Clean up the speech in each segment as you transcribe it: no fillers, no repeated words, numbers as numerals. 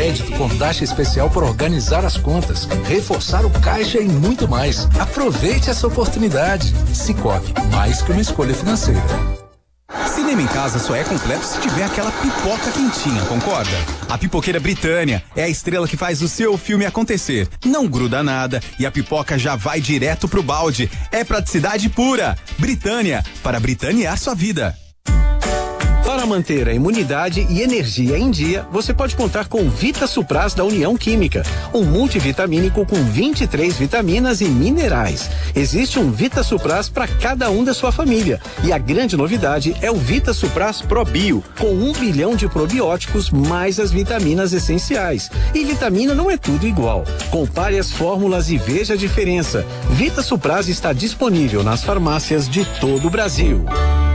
crédito com taxa especial por organizar as contas, reforçar o caixa e muito mais. Aproveite essa oportunidade. Cicobi, mais que uma escolha financeira. Cinema em casa só é completo se tiver aquela pipoca quentinha, concorda? A Pipoqueira Britânia é a estrela que faz o seu filme acontecer. Não gruda nada e a pipoca já vai direto pro balde. É praticidade pura. Britânia, para britanear sua vida. Para manter a imunidade e energia em dia, você pode contar com Vita Supras da União Química, um multivitamínico com 23 vitaminas e minerais. Existe um Vita Supras para cada um da sua família. E a grande novidade é o Vita Supras Pro Bio, com 1 bilhão de probióticos mais as vitaminas essenciais. E vitamina não é tudo igual. Compare as fórmulas e veja a diferença. Vita Supras está disponível nas farmácias de todo o Brasil.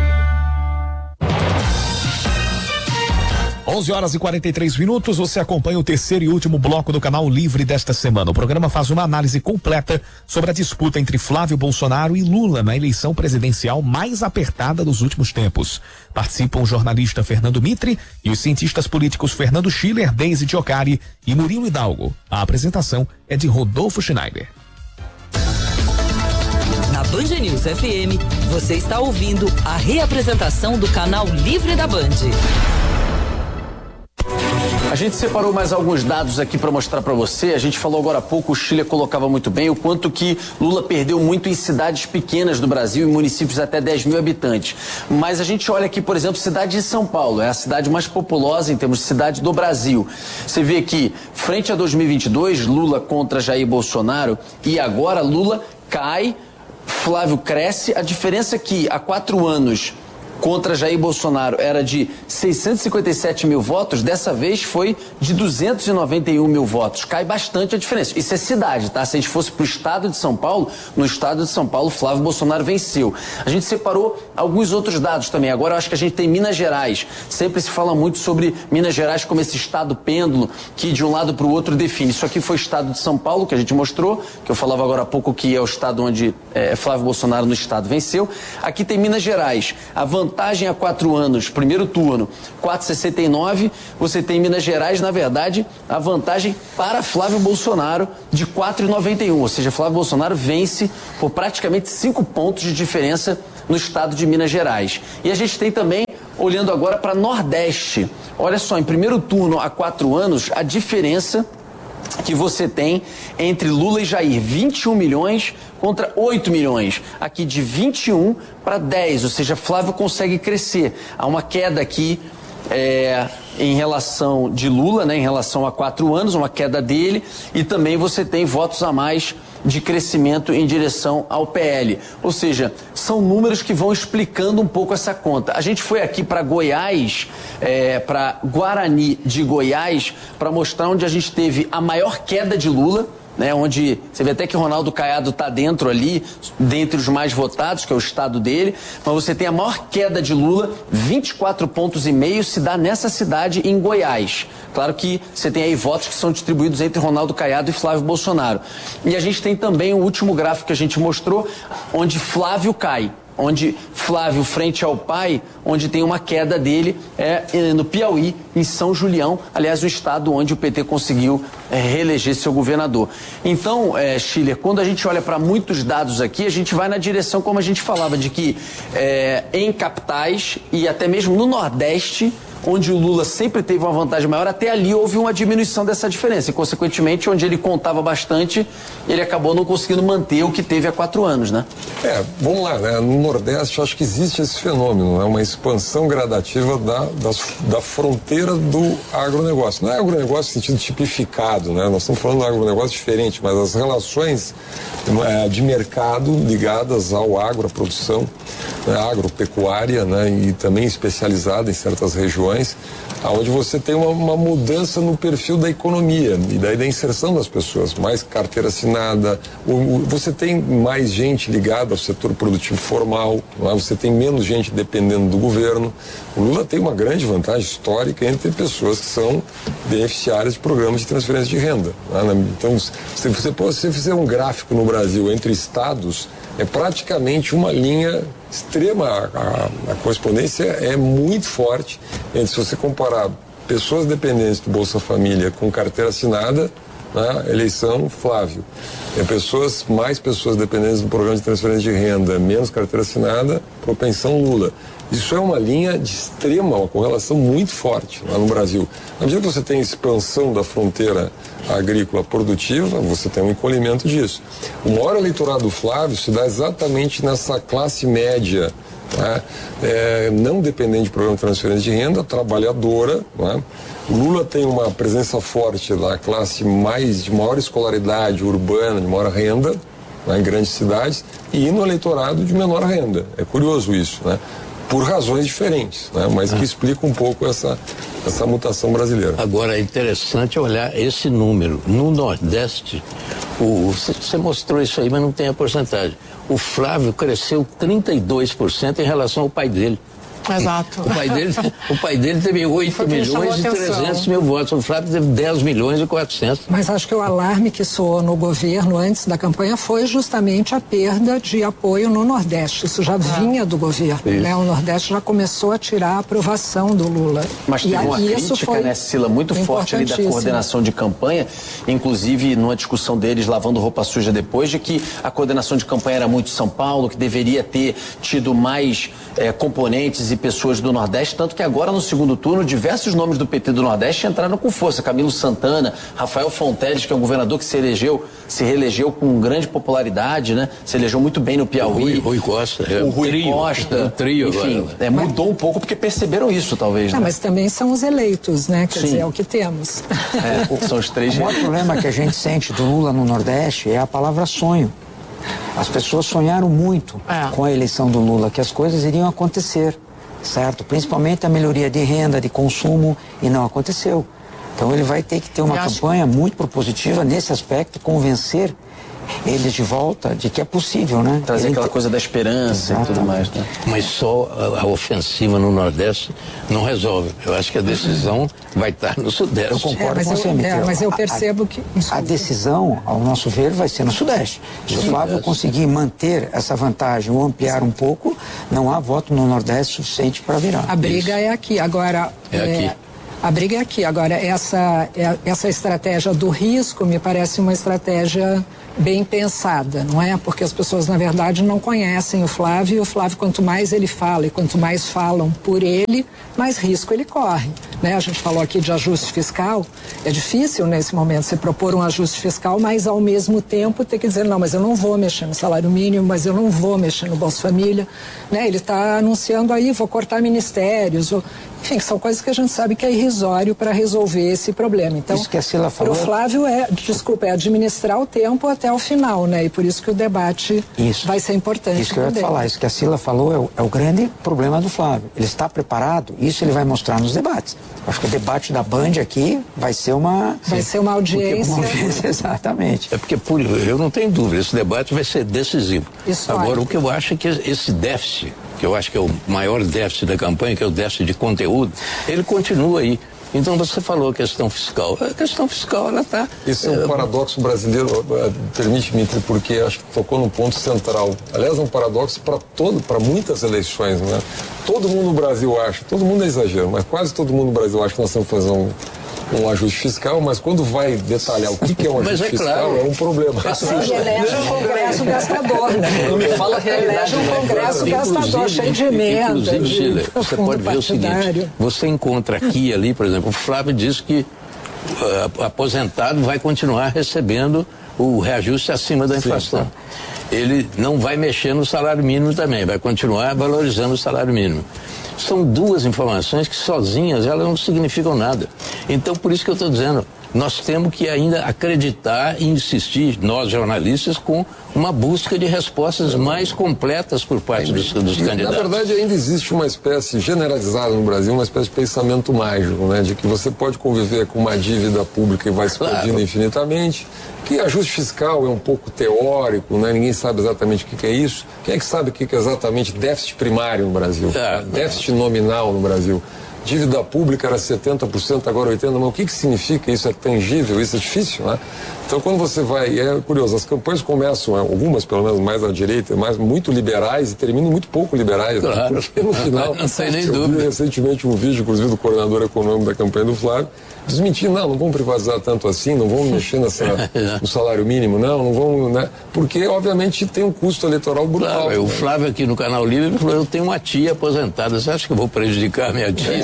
11h43, você acompanha o terceiro e último bloco do Canal Livre desta semana. O programa faz uma análise completa sobre a disputa entre Flávio Bolsonaro e Lula na eleição presidencial mais apertada dos últimos tempos. Participam o jornalista Fernando Mitre e os cientistas políticos Fernando Schiller, Deise Giocari e Murilo Hidalgo. A apresentação é de Rodolfo Schneider. Na Band News FM, você está ouvindo a reapresentação do Canal Livre da Band. A gente separou mais alguns dados aqui para mostrar para você. A gente falou agora há pouco, o Chile colocava muito bem o quanto que Lula perdeu muito em cidades pequenas do Brasil, em municípios até 10 mil habitantes. Mas a gente olha aqui, por exemplo, cidade de São Paulo, é a cidade mais populosa em termos de cidade do Brasil. Você vê aqui, frente a 2022, Lula contra Jair Bolsonaro, e agora Lula cai, Flávio cresce. A diferença é que há 4 anos contra Jair Bolsonaro era de 657 mil votos, dessa vez foi de 291 mil votos. Cai bastante a diferença. Isso é cidade, tá? Se a gente fosse pro estado de São Paulo, no estado de São Paulo, Flávio Bolsonaro venceu. A gente separou alguns outros dados também. Agora eu acho que a gente tem Minas Gerais. Sempre se fala muito sobre Minas Gerais como esse estado pêndulo que de um lado para o outro define. Isso aqui foi o estado de São Paulo, que a gente mostrou, que eu falava agora há pouco que é o estado onde Flávio Bolsonaro no estado venceu. Aqui tem Minas Gerais. A vantagem há 4 anos, primeiro turno, 4,69. Você tem Minas Gerais, na verdade, a vantagem para Flávio Bolsonaro de 4,91. Ou seja, Flávio Bolsonaro vence por praticamente 5 pontos de diferença no estado de Minas Gerais. E a gente tem também, olhando agora para Nordeste. Olha só, em primeiro turno há 4 anos, a diferença que você tem entre Lula e Jair, 21 milhões contra 8 milhões, aqui de 21 para 10, ou seja, Flávio consegue crescer. Há uma queda aqui em relação de Lula, né, em relação a 4 anos, uma queda dele, e também você tem votos a mais de crescimento em direção ao PL. Ou seja, são números que vão explicando um pouco essa conta. A gente foi aqui para Goiás, para Guarani de Goiás, para mostrar onde a gente teve a maior queda de Lula, né, onde você vê até que Ronaldo Caiado está dentro ali, dentre os mais votados, que é o estado dele, mas você tem a maior queda de Lula, 24,5 pontos se dá nessa cidade em Goiás. Claro que você tem aí votos que são distribuídos entre Ronaldo Caiado e Flávio Bolsonaro. E a gente tem também o último gráfico que a gente mostrou, onde Flávio cai. Onde Flávio, frente ao pai, onde tem uma queda dele, no Piauí, em São Julião, aliás, o estado onde o PT conseguiu reeleger seu governador. Então, Schiller, quando a gente olha para muitos dados aqui, a gente vai na direção, como a gente falava, de que em capitais e até mesmo no Nordeste, onde o Lula sempre teve uma vantagem maior, até ali houve uma diminuição dessa diferença. E, consequentemente, onde ele contava bastante, ele acabou não conseguindo manter o que teve há 4 anos, né? Vamos lá, né? No Nordeste, eu acho que existe esse fenômeno, né? Uma expansão gradativa da fronteira do agronegócio. Não é agronegócio no sentido tipificado, né? Nós estamos falando de um agronegócio diferente, mas as relações de mercado ligadas ao agro, à produção, né? Agropecuária, né? E também especializada em certas regiões, onde você tem uma mudança no perfil da economia e daí da inserção das pessoas, mais carteira assinada, você tem mais gente ligada ao setor produtivo formal, você tem menos gente dependendo do governo. O Lula tem uma grande vantagem histórica entre pessoas que são beneficiárias de programas de transferência de renda. Então, se você fizer um gráfico no Brasil entre estados, é praticamente uma linha extrema, a correspondência é muito forte. Se você comparar pessoas dependentes do Bolsa Família com carteira assinada, né? Eleição Flávio. Mais pessoas dependentes do programa de transferência de renda, menos carteira assinada, propensão Lula. Isso é uma linha de uma correlação muito forte lá no Brasil. Na medida que você tem expansão da fronteira agrícola produtiva, você tem um encolhimento disso. O maior eleitorado do Flávio se dá exatamente nessa classe média, né? Não dependente de programa de transferência de renda, trabalhadora, né? O Lula tem uma presença forte da classe de maior escolaridade urbana, de maior renda, né, em grandes cidades, e no eleitorado de menor renda. É curioso isso, né? Por razões diferentes, né? Mas que explica um pouco essa mutação brasileira. Agora, é interessante olhar esse número. No Nordeste, você mostrou isso aí, mas não tem a porcentagem. O Flávio cresceu 32% em relação ao pai dele. Exato. O pai dele teve 8 milhões e 300 mil votos. O Flávio teve 10 milhões e 400. Mas acho que o alarme que soou no governo antes da campanha foi justamente a perda de apoio no Nordeste. Isso já vinha do governo, né? O Nordeste já começou a tirar a aprovação do Lula. Mas teve uma crítica, né, Sila, muito forte ali da coordenação de campanha, inclusive numa discussão deles lavando roupa suja depois, de que a coordenação de campanha era muito São Paulo, que deveria ter tido mais componentes e pessoas do Nordeste, tanto que agora no segundo turno diversos nomes do PT do Nordeste entraram com força. Camilo Santana, Rafael Fonteles, que é um governador que se reelegeu com grande popularidade, né? Se elegeu muito bem no Piauí. Rui Costa. O Rui Costa. O trio enfim, agora. Mudou um pouco porque perceberam isso, talvez. Né? Mas também são os eleitos, né? Quer dizer, é o que temos. São os três. O maior problema que a gente sente do Lula no Nordeste é a palavra sonho. As pessoas sonharam muito com a eleição do Lula, que as coisas iriam acontecer, certo? Principalmente a melhoria de renda, de consumo, e não aconteceu. Então ele vai ter que ter uma campanha muito propositiva nesse aspecto, convencer eles de volta de que é possível, né? Trazer aquela coisa da esperança e tudo mais, né? Mas só a ofensiva no Nordeste não resolve. Eu acho que a decisão vai estar no Sudeste. Eu concordo com você, Miquel. Mas eu percebo que... A decisão, ao nosso ver, vai ser no Sudeste. Se o Flávio conseguir manter essa vantagem ou ampliar um pouco, não há voto no Nordeste suficiente para virar. A briga é aqui. Agora... A briga é aqui. Agora, essa estratégia do risco me parece uma estratégia bem pensada, não é? Porque as pessoas, na verdade, não conhecem o Flávio, e o Flávio, quanto mais ele fala e quanto mais falam por ele, mais risco ele corre, né? A gente falou aqui de ajuste fiscal, é difícil nesse momento você propor um ajuste fiscal, mas ao mesmo tempo ter que dizer, não, mas eu não vou mexer no salário mínimo, mas eu não vou mexer no Bolsa Família, né? Ele está anunciando aí, vou cortar ministérios, enfim, são coisas que a gente sabe que é irrisório para resolver esse problema. Então, isso que a Sila falou... Para o Flávio é administrar o tempo até o final, né? E por isso que o debate vai ser importante. Isso que eu ia falar, isso que a Sila falou é o grande problema do Flávio. Ele está preparado, isso ele vai mostrar nos debates. Acho que o debate da Band aqui vai ser uma... Vai ser uma audiência. Exatamente. É porque, eu não tenho dúvida, esse debate vai ser decisivo. Agora, o que eu acho é que esse déficit, que eu acho que é o maior déficit da campanha, que é o déficit de conteúdo, ele continua aí. Então você falou questão fiscal. A questão fiscal, ela está... Esse é um paradoxo brasileiro, permite-me, porque acho que tocou no ponto central. Aliás, é um paradoxo para muitas eleições, né? Todo mundo no Brasil acha, todo mundo é exagero, mas quase todo mundo no Brasil acha que nós temos que fazer um ajuste fiscal, mas quando vai detalhar o que é um ajuste fiscal, é um problema. Elege um congresso gastador, né? Não me fala que elege um congresso gastador, cheio de emendas. Inclusive, você pode ver o seguinte, você encontra aqui e ali, por exemplo, o Flávio diz que aposentado vai continuar recebendo o reajuste acima da inflação. Ele não vai mexer no salário mínimo também, vai continuar valorizando o salário mínimo. São duas informações que sozinhas elas não significam nada. Então, por isso que eu estou dizendo, nós temos que ainda acreditar e insistir, nós jornalistas, com uma busca de respostas mais completas por parte dos candidatos. Na verdade, ainda existe uma espécie generalizada no Brasil, uma espécie de pensamento mágico, né? De que você pode conviver com uma dívida pública e vai explodindo infinitamente, que ajuste fiscal é um pouco teórico, né? Ninguém sabe exatamente o que é isso. Quem é que sabe o que é exatamente déficit primário no Brasil? Déficit nominal no Brasil? dívida pública era 70%, agora 80%, mas o que significa? Isso é tangível, isso é difícil, né? Então, quando você vai, é curioso, as campanhas começam, algumas pelo menos mais à direita, muito liberais e terminam muito pouco liberais. Claro. Né? Porque no final, não sei nem eu dúvida. vi recentemente um vídeo, inclusive, do coordenador econômico da campanha do Flávio, desmentindo, não vamos privatizar tanto assim, não vamos mexer no salário mínimo, não vamos, né? Porque, obviamente, tem um custo eleitoral brutal. Claro, o Flávio aqui no Canal Livre falou, eu tenho uma tia aposentada, você acha que eu vou prejudicar a minha tia?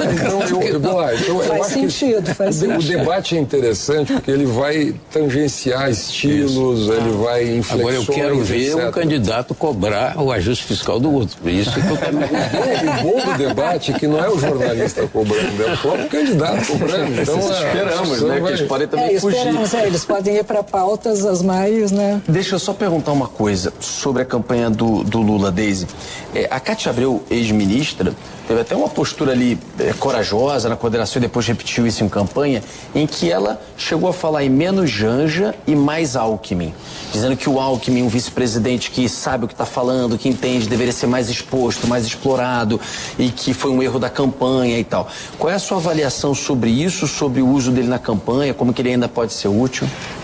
Faz sentido. O debate é interessante porque ele vai tangenciar estilos, ele vai inflexões. Agora eu quero ver um candidato cobrar o ajuste fiscal do outro. Isso que eu quero ver. O bom do debate é que não é o jornalista cobrando, é o próprio candidato cobrando. Então esperamos, né? Que eles podem também fugir. Eles podem ir para pautas as mais, né? Deixa eu só perguntar uma coisa sobre a campanha do Lula, Deise. A Cátia Abreu, ex-ministra, teve até uma postura ali corajosa na coordenação e depois repetiu isso em campanha, em que ela chegou a falar em menos Janja e mais Alckmin, dizendo que o Alckmin, um vice-presidente que sabe o que está falando, que entende, deveria ser mais exposto, mais explorado e que foi um erro da campanha e tal. Qual é a sua avaliação sobre isso, sobre o uso dele na campanha, como que ele ainda pode ser útil?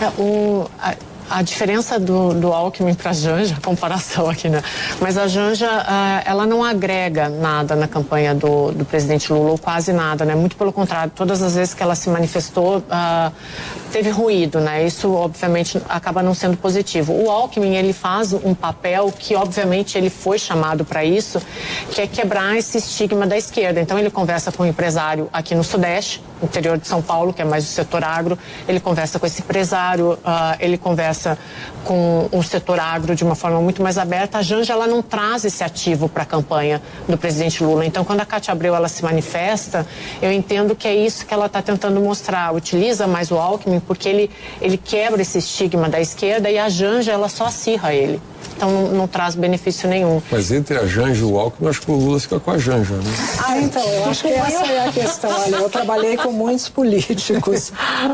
A diferença do Alckmin para a Janja, comparação aqui, né? Mas a Janja, ela não agrega nada na campanha do presidente Lula, ou quase nada, né? Muito pelo contrário, todas as vezes que ela se manifestou, teve ruído, né? Isso, obviamente, acaba não sendo positivo. O Alckmin, ele faz um papel que, obviamente, ele foi chamado para isso, que é quebrar esse estigma da esquerda. Então, ele conversa com um empresário aqui no Sudeste, interior de São Paulo, que é mais o setor agro, ele conversa com esse empresário, ele conversa com o setor agro de uma forma muito mais aberta. A Janja, ela não traz esse ativo para a campanha do presidente Lula. Então, quando a Cátia Abreu ela se manifesta, eu entendo que é isso que ela está tentando mostrar. Utiliza mais o Alckmin porque ele quebra esse estigma da esquerda e a Janja, ela só acirra ele. Então não traz benefício nenhum. Mas entre a Janja e o Alckmin, eu acho que o Lula fica com a Janja, né? Então, eu acho que essa é a questão. Olha, eu trabalhei com muitos políticos.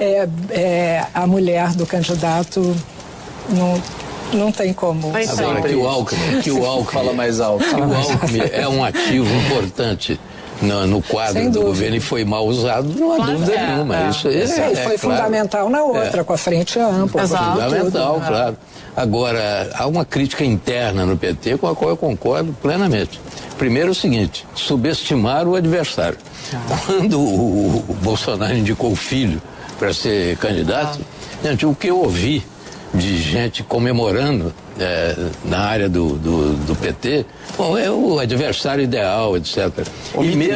A mulher do candidato não tem como. Agora que o Alckmin fala mais alto. Que o Alckmin é um ativo importante no quadro do governo e foi mal usado, não há dúvida nenhuma. Isso foi fundamental na outra, com a frente ampla. Fundamental, tudo, claro. Agora, há uma crítica interna no PT com a qual eu concordo plenamente. Primeiro é o seguinte, subestimar o adversário. Quando o Bolsonaro indicou o filho para ser candidato, gente, o que eu ouvi de gente comemorando na área do PT, bom, é o adversário ideal, etc. E mesmo